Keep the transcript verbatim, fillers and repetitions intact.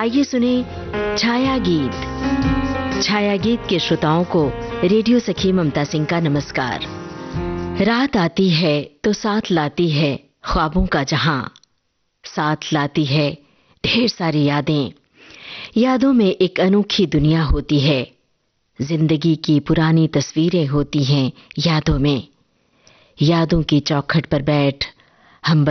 आइए सुने छाया गीत। छाया गीत के श्रोताओं को रेडियो सखी ममता सिंह का नमस्कार। रात आती है तो साथ लाती है ख्वाबों का जहां, साथ लाती है ढेर सारी यादें। यादों में एक अनोखी दुनिया होती है, जिंदगी की पुरानी तस्वीरें होती हैं यादों में। यादों की चौखट पर बैठ हम